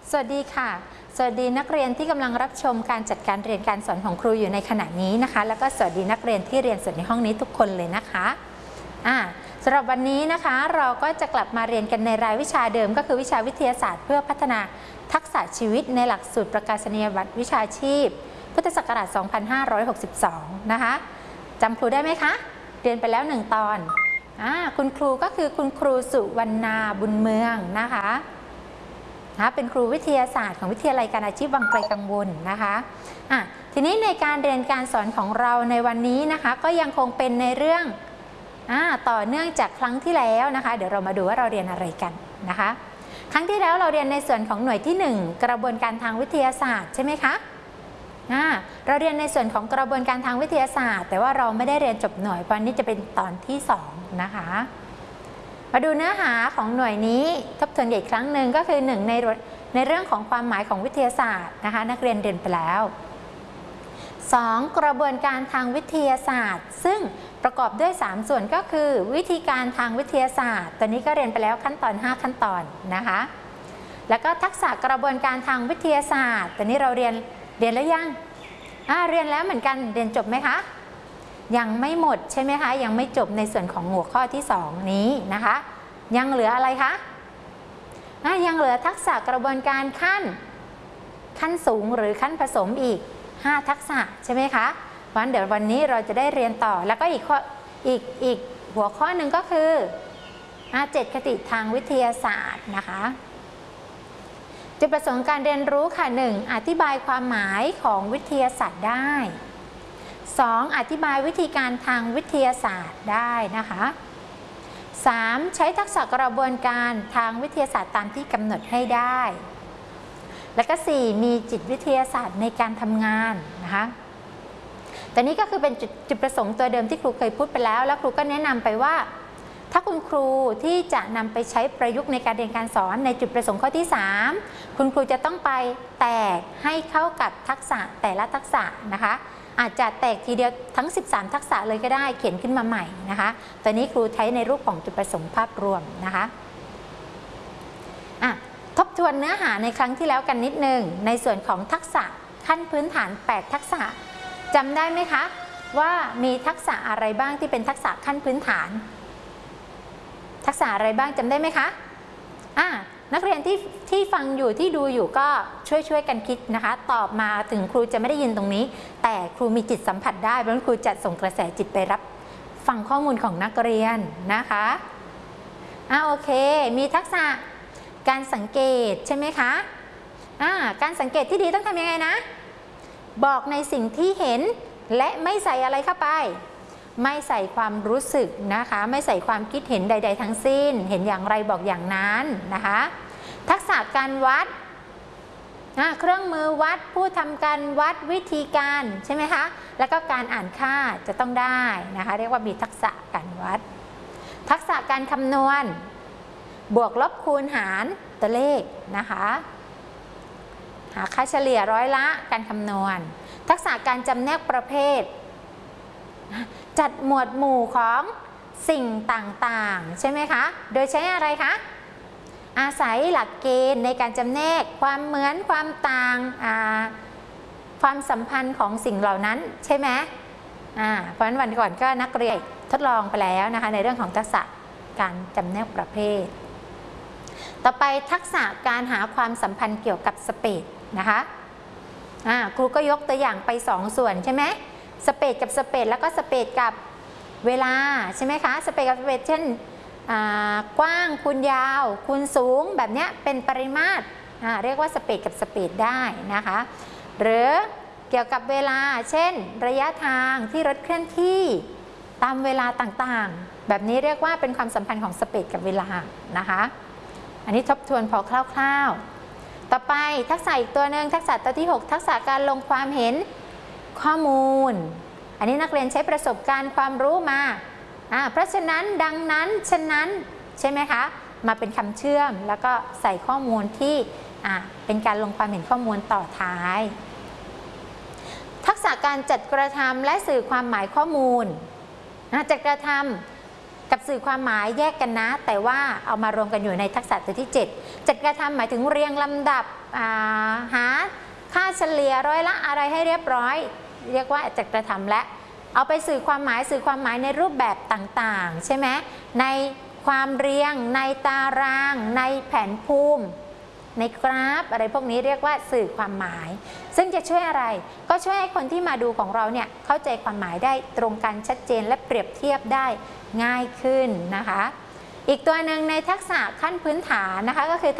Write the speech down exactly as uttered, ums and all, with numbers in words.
สวัสดีค่ะสวัสดีนักเรียนที่กำลังรับชมการจัดการเรียนการสอนของครูอยู่ในขณะนี้นะคะแล้วก็สวัสดีนักเรียนที่เรียนสดในห้องนี้ทุกคนเลยนะคะอ่าสำหรับวันนี้นะคะเราก็จะกลับมาเรียนกันในรายวิชาเดิมก็คือวิชาวิทยาศาสตร์เพื่อพัฒนาทักษะชีวิตในหลักสูตรประกาศนียบัตรวิชาชีพพุทธศักราช สองพันห้าร้อยหกสิบสอง นะคะจำครูได้ไหมคะเรียนไปแล้วหนึ่งตอนอ่าคุณครูก็คือคุณครูสุวรรณาบุญเมืองนะคะนะเป็นครูวิทยาศาสตร์ของวิทยาลัยการอาชีพวังไกลกังวลนะคะอ่ะทีนี้ในการเรียนการสอนของเราในวันนี้นะคะก็ยังคงเป็นในเรื่องอ่าต่อเนื่องจากครั้งที่แล้วนะคะเดี๋ยวเรามาดูว่าเราเรียนอะไรกันนะคะครั้งที่แล้วเราเรียนในส่วนของหน่วยที่หนึ่งกระบวนการทางวิทยาศาสตร์ใช่ไหมคะอ่าเราเรียนในส่วนของกระบวนการทางวิทยาศาสตร์แต่ว่าเราไม่ได้เรียนจบหน่วยเพราะนี้จะเป็นตอนที่สองนะคะมาดูเนื้อหาของหน่วยนี้ทบทวนอีกครั้งหนึ่งก็คือหนึ่งในในเรื่องของความหมายของวิทยาศาสตร์นะคะนักเรียนเรียนไปแล้วสองกระบวนการทางวิทยาศาสตร์ซึ่งประกอบด้วยสามส่วนก็คือวิธีการทางวิทยาศาสตร์ตอนนี้ก็เรียนไปแล้วขั้นตอนห้าขั้นตอนนะคะแล้วก็ทักษะกระบวนการทางวิทยาศาสตร์ตอนนี้เราเรียนเรียนแล้วยังอ่าเรียนแล้วเหมือนกันเรียนจบไหมคะยังไม่หมดใช่ไหมคะยังไม่จบในส่วนของหัวข้อที่สองนี้นะคะยังเหลืออะไรคะยังเหลือทักษะกระบวนการขั้นขั้นสูงหรือขั้นผสมอีกห้าทักษะใช่ไหมคะเพราะฉะนั้นเดี๋ยววันนี้เราจะได้เรียนต่อแล้วก็อีกข้ออีกอีกหัวข้อหนึ่งก็คือเจ็ดคติทางวิทยาศาสตร์นะคะจุดประสงค์การเรียนรู้ค่ะหนึ่งอธิบายความหมายของวิทยาศาสตร์ได้สองอธิบายวิธีการทางวิทยาศาสตร์ได้นะคะสามใช้ทักษะกระบวนการทางวิทยาศาสตร์ตามที่กำหนดให้ได้และก็สี่มีจิตวิทยาศาสตร์ในการทำงานนะคะแต่นี้ก็คือเป็นจุดจุดประสงค์ตัวเดิมที่ครูเคยพูดไปแล้วแล้วครูก็แนะนำไปว่าถ้าคุณครูที่จะนำไปใช้ประยุกต์ในการเรียนการสอนในจุดประสงค์ข้อที่สามคุณครูจะต้องไปแตกให้เข้ากับทักษะแต่ละทักษะนะคะอาจจะแตกทีเดียวทั้งสิบสามทักษะเลยก็ได้เขียนขึ้นมาใหม่นะคะตอนนี้ครูใช้ในรูปของจุดประสงค์ภาพรวมนะคะอ่ะทบทวนเนื้อหาในครั้งที่แล้วกันนิดนึงในส่วนของทักษะขั้นพื้นฐานแปดทักษะจำได้ไหมคะว่ามีทักษะอะไรบ้างที่เป็นทักษะขั้นพื้นฐานทักษะอะไรบ้างจำได้ไหมคะอ่ะนักเรียนที่ที่ฟังอยู่ที่ดูอยู่ก็ช่วยช่วยกันคิดนะคะตอบมาถึงครูจะไม่ได้ยินตรงนี้แต่ครูมีจิตสัมผัสได้เพราะฉะนั้นครูจะส่งกระแสจิตไปรับฟังข้อมูลของนักเรียนนะคะอ่ะโอเคมีทักษะการสังเกตใช่ไหมคะอ่าการสังเกตที่ดีต้องทำยังไงนะบอกในสิ่งที่เห็นและไม่ใส่อะไรเข้าไปไม่ใส่ความรู้สึกนะคะไม่ใส่ความคิดเห็นใดๆทั้งสิ้นเห็นอย่างไรบอกอย่างนั้นนะคะทักษะการวัดเครื่องมือวัดผู้ทำการวัดวิธีการใช่ไหมคะแล้วก็การอ่านค่าจะต้องได้นะคะเรียกว่ามีทักษะการวัดทักษะการคำนวณบวกลบคูณหารตัวเลขนะคะหาค่าเฉลี่ยร้อยละการคำนวณทักษะการจำแนกประเภทจัดหมวดหมู่ของสิ่งต่างๆใช่ไหมคะโดยใช้อะไรคะอาศัยหลักเกณฑ์ในการจำแนกความเหมือนความต่างความสัมพันธ์ของสิ่งเหล่านั้นใช่ไหมเพราะฉะนั้นวันก่อนก็นักเรียนทดลองไปแล้วนะคะในเรื่องของทักษะการจำแนกประเภทต่อไปทักษะการหาความสัมพันธ์เกี่ยวกับสเปซนะคะครูก็ยกตัวอย่างไปสองส่วนใช่ไหมสเปซกับสเปซแล้วก็สเปซกับเวลาใช่ไหมคะสเปซกับสเปซเช่นกว้างคูณยาวคูณสูงแบบนี้เป็นปริมาตรเรียกว่าสเปซกับสเปซได้นะคะหรือเกี่ยวกับเวลาเช่นระยะทางที่รถเคลื่อนที่ตามเวลาต่างๆแบบนี้เรียกว่าเป็นความสัมพันธ์ของสเปซกับเวลานะคะอันนี้ทบทวนพอคร่าวๆต่อไปทักษะอีกตัวหนึ่งทักษะตัวที่หกทักษะการลงความเห็นข้อมูลอันนี้นักเรียนใช้ประสบการณ์ความรู้มาอ่าเพราะฉะนั้นดังนั้นฉะนั้นใช่ไหมคะมาเป็นคำเชื่อมแล้วก็ใส่ข้อมูลที่อ่าเป็นการลงความเห็นข้อมูลต่อท้ายทักษะการจัดกระทำและสื่อความหมายข้อมูลจัดกระทำกับสื่อความหมายแยกกันนะแต่ว่าเอามารวมกันอยู่ในทักษะตัวที่เจ็ดจัดการทำหมายถึงเรียงลำดับหาค่าเฉลี่ยร้อยละอะไรให้เรียบร้อยเรียกว่าจัดการทำและเอาไปสื่อความหมายสื่อความหมายในรูปแบบต่างๆใช่ไหมในความเรียงในตารางในแผนภูมิในกราฟอะไรพวกนี้เรียกว่าสื่อความหมายซึ่งจะช่วยอะไรก็ช่วยให้คนที่มาดูของเราเนี่ยเข้าใจความหมายได้ตรงกันชัดเจนและเปรียบเทียบได้ง่ายขึ้นนะคะอีกตัวหนึ่งในทักษะขั้นพื้นฐานนะคะก็คือ